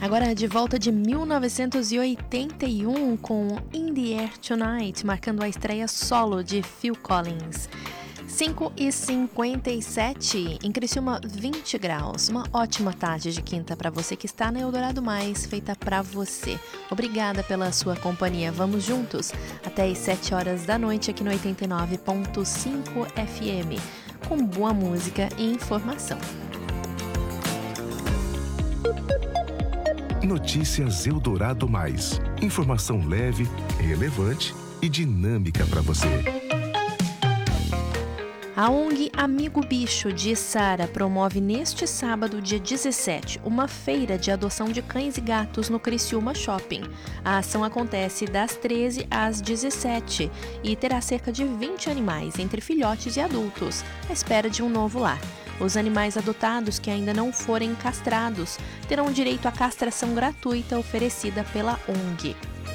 Agora de volta de 1981 com In the Air Tonight, marcando a estreia solo de Phil Collins. 5h57, em Criciúma 20 graus. Uma ótima tarde de quinta para você que está na Eldorado Mais, feita para você. Obrigada pela sua companhia. Vamos juntos até as 7 horas da noite aqui no 89.5 FM, com boa música e informação. Notícias Eldorado Mais. Informação leve, relevante e dinâmica para você. A ONG Amigo Bicho de Içara promove neste sábado, dia 17, uma feira de adoção de cães e gatos no Criciúma Shopping. A ação acontece das 13 às 17 e terá cerca de 20 animais, entre filhotes e adultos, à espera de um novo lar. Os animais adotados que ainda não forem castrados terão direito à castração gratuita oferecida pela ONG.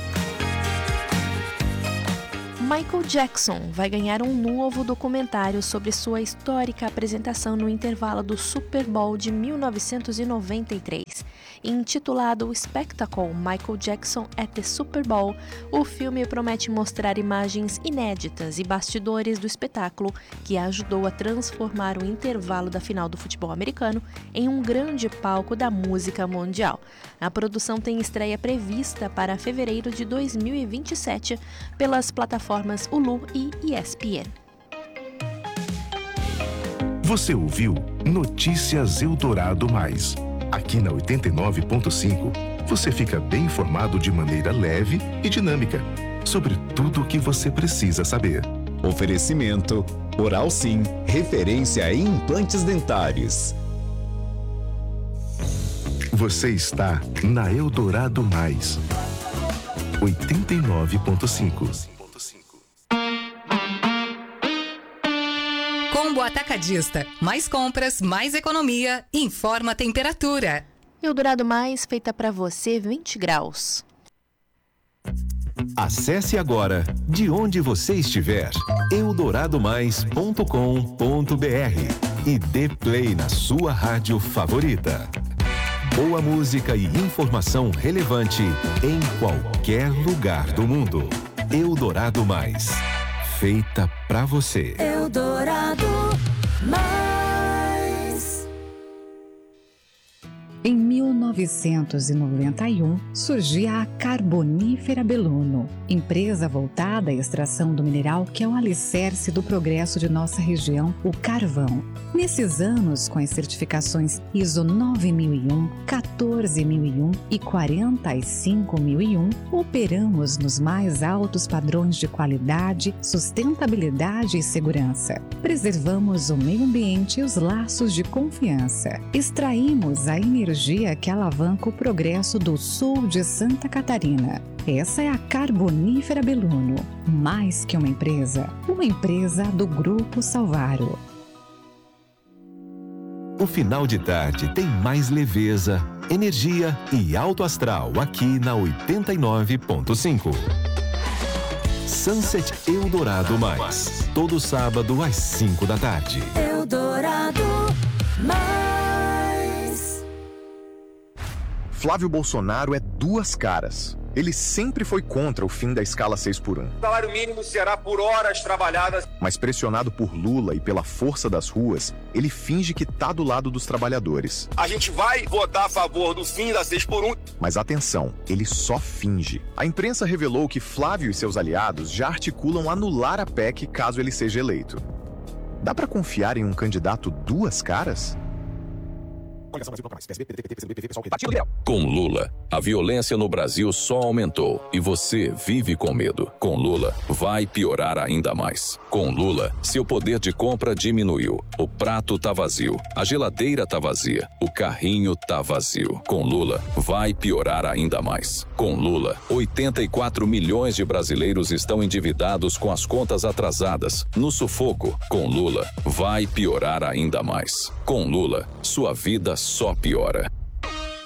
Michael Jackson vai ganhar um novo documentário sobre sua histórica apresentação no intervalo do Super Bowl de 1993. Intitulado Spectacle Michael Jackson at the Super Bowl, o filme promete mostrar imagens inéditas e bastidores do espetáculo que ajudou a transformar o intervalo da final do futebol americano em um grande palco da música mundial. A produção tem estreia prevista para fevereiro de 2027 pelas plataformas Hulu e ESPN. Você ouviu Notícias Eldorado Mais. Aqui na 89.5, você fica bem informado de maneira leve e dinâmica sobre tudo o que você precisa saber. Oferecimento Oral Sim, referência em implantes dentários. Você está na Eldorado Mais. 89.5. Combo Atacadista. Mais compras, mais economia. Informa a temperatura. Eldorado Mais, feita para você, 20 graus. Acesse agora, de onde você estiver, eldoradomais.com.br e dê play na sua rádio favorita. Boa música e informação relevante em qualquer lugar do mundo. Eldorado Mais. Feita pra você. Eldorado Mais. Em 1991, surgia a Carbonífera Beluno, empresa voltada à extração do mineral que é o alicerce do progresso de nossa região, o carvão. Nesses anos, com as certificações ISO 9001, 14001 e 45001, operamos nos mais altos padrões de qualidade, sustentabilidade e segurança. Preservamos o meio ambiente e os laços de confiança. Extraímos a energia que alavanca o progresso do sul de Santa Catarina. Essa é a Carbonífera Beluno, mais que uma empresa do Grupo Salvaro. O final de tarde tem mais leveza, energia e alto astral aqui na 89.5. Sunset Eldorado Mais, todo sábado às 5 da tarde. Eldorado Mais. Flávio Bolsonaro é duas caras. Ele sempre foi contra o fim da escala 6x1. O salário mínimo será por horas trabalhadas. Mas pressionado por Lula e pela força das ruas, ele finge que tá do lado dos trabalhadores. A gente vai votar a favor do fim da 6x1. Mas atenção, ele só finge. A imprensa revelou que Flávio e seus aliados já articulam anular a PEC caso ele seja eleito. Dá pra confiar em um candidato duas caras? Com Lula, a violência no Brasil só aumentou e você vive com medo. Com Lula, vai piorar ainda mais. Com Lula, seu poder de compra diminuiu. O prato tá vazio, a geladeira tá vazia, o carrinho tá vazio. Com Lula, vai piorar ainda mais. Com Lula, 84 milhões de brasileiros estão endividados com as contas atrasadas, no sufoco. Com Lula, vai piorar ainda mais. Com Lula, sua vida só piora.